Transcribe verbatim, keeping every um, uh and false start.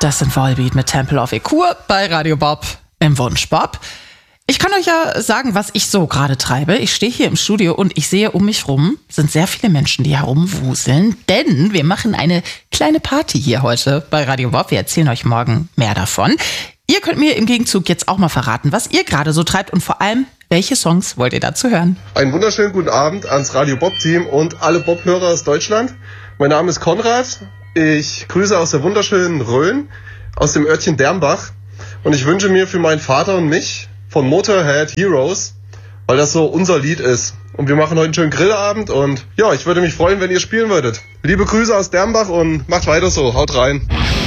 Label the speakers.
Speaker 1: Das sind Volbeat mit Temple of Ekur bei Radio Bob im Wunsch Bob. Ich kann euch ja sagen, was ich so gerade treibe. Ich stehe hier im Studio und ich sehe um mich rum, sind sehr viele Menschen, die herumwuseln, denn wir machen eine kleine Party hier heute bei Radio Bob. Wir erzählen euch morgen mehr davon. Ihr könnt mir im Gegenzug jetzt auch mal verraten, was ihr gerade so treibt und vor allem, welche Songs wollt ihr dazu hören?
Speaker 2: Einen wunderschönen guten Abend ans Radio Bob-Team und alle Bob-Hörer aus Deutschland. Mein Name ist Konrad. Ich grüße aus der wunderschönen Rhön, aus dem Örtchen Dermbach. Und ich wünsche mir für meinen Vater und mich von Motorhead Heroes, weil das so unser Lied ist. Und wir machen heute einen schönen Grillabend und ja, ich würde mich freuen, wenn ihr spielen würdet. Liebe Grüße aus Dermbach und macht weiter so. Haut rein.